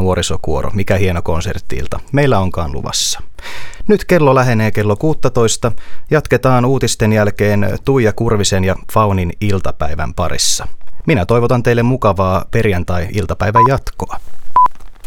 nuorisokuoro, mikä hieno konsertti-ilta meillä onkaan luvassa. Nyt kello lähenee kello 16. Jatketaan uutisten jälkeen Tuija Kurvisen ja Faunin iltapäivän parissa. Minä toivotan teille mukavaa perjantai-iltapäivän jatkoa.